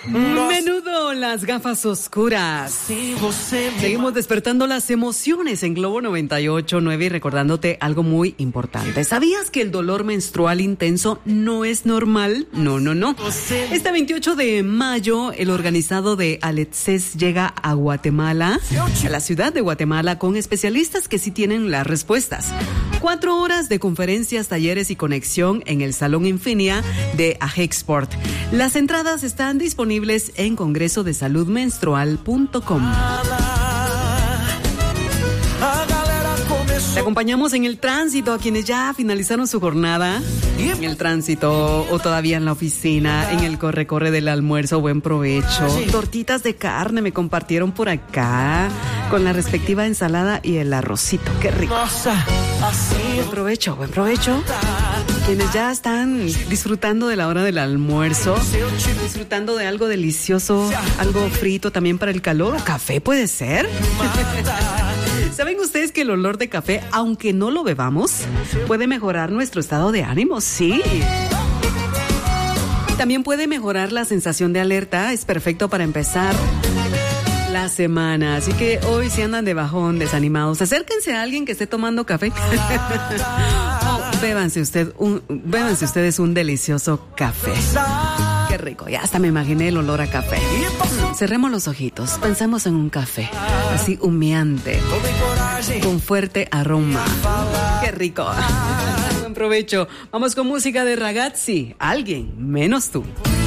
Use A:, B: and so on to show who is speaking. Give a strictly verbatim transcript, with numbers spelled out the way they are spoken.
A: Menudo, las gafas oscuras. Seguimos despertando las emociones en Globo noventa y ocho punto nueve y recordándote algo muy importante. ¿Sabías que el dolor menstrual intenso no es normal? No, no, no. Este veintiocho de mayo, el organizado de Alexes llega a Guatemala, a la ciudad de Guatemala, con especialistas que sí tienen las respuestas. Cuatro horas de conferencias, talleres y conexión en el Salón Infinia de Agexport. Las entradas están disponibles en congreso de salud menstrual punto com. Te acompañamos en el tránsito a quienes ya finalizaron su jornada en el tránsito o todavía en la oficina, en el corre-corre del almuerzo. Buen provecho. Tortitas de carne me compartieron por acá con la respectiva ensalada y el arrocito. Qué rico. Buen provecho, buen provecho. Quienes ya están disfrutando de la hora del almuerzo, disfrutando de algo delicioso, algo frito también para el calor, o café puede ser. ¿Saben ustedes que el olor de café, aunque no lo bebamos, puede mejorar nuestro estado de ánimo? Sí. También puede mejorar la sensación de alerta. Es perfecto para empezar la semana. Así que hoy, si andan de bajón, desanimados, acérquense a alguien que esté tomando café. Oh, bébanse usted un, bébanse ustedes un delicioso café. Qué rico, ya hasta me imaginé el olor a café. Cerremos los ojitos, pensamos en un café, así humeante, con fuerte aroma. Qué rico. Buen provecho. Vamos con música de Ragazzi. Alguien menos tú.